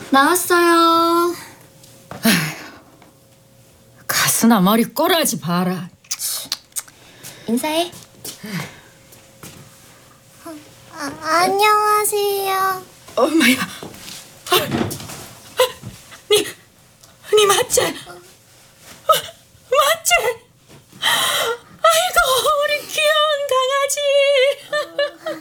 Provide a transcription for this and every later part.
나왔어요. 가스나 머리 꼬라지 봐라. 인사해. 안녕하세요. 엄마야. 니 맞지? 맞지? 아이고 우리 귀여운 강아지.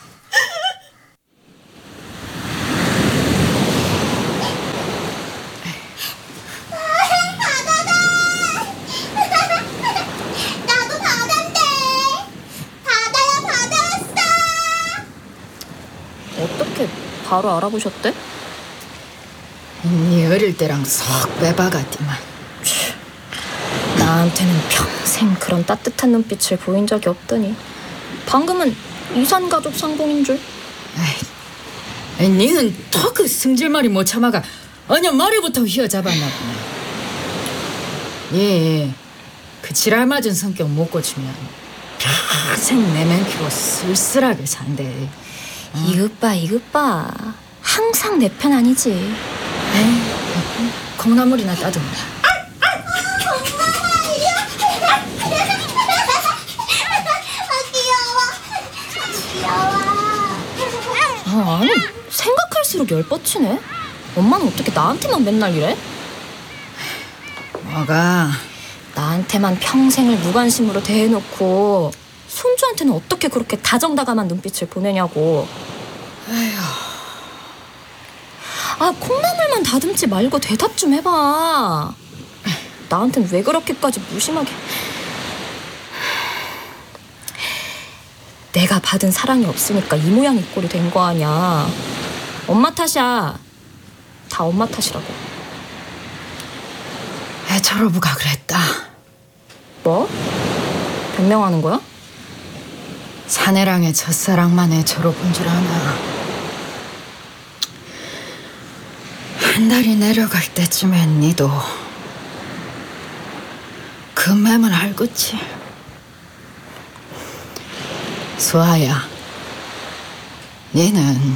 나도 바다인데. 바다야, 바다 왔어. 어떻게 바로 알아보셨대? 니 어릴 때랑 쏙 빼박았디만. 나한테는 평생 그런 따뜻한 눈빛을 보인 적이 없더니 방금은 이산가족 상봉인 줄. 에이, 니는 또 그 승질머리 못 참아가 언년 머리부터 휘어잡았나 보네. 예, 그 지랄 맞은 성격 못 고치면 평생 내면 피고 쓸쓸하게 산대. 이것 봐. 항상 내 편 아니지. 에이, 콩나물이나 따듬어. 귀여워. 아니, 생각할수록 열뻗치네. 엄마는 어떻게 나한테만 맨날 이래? 뭐가? 나한테만 평생을 무관심으로 대해놓고 손주한테는 어떻게 그렇게 다정다감한 눈빛을 보내냐고. 아, 콩나물만 다듬지 말고 대답 좀 해봐. 나한텐 왜 그렇게까지 무심하게. 내가 받은 사랑이 없으니까 이 모양 이 꼴이 된 거 아니야. 엄마 탓이야. 다 엄마 탓이라고. 애철어부가 그랬다. 뭐? 변명하는 거야? 사내랑의 첫사랑만 애철어본 줄 아나. 한 달이 내려갈 때쯤엔 니도 그 맴을 알겠지. 수아야, 니는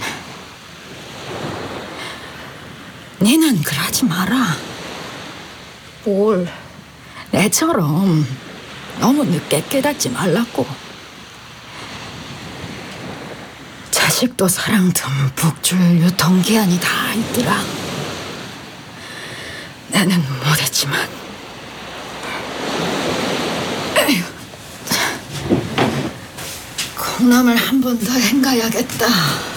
그러지 마라. 뭘? 애처럼 너무 늦게 깨닫지 말라고. 자식도 사랑 듬뿍 줄 유통기한이 다 있더라. 나는 못했지만 콩나물 한 번 더 헹가야겠다.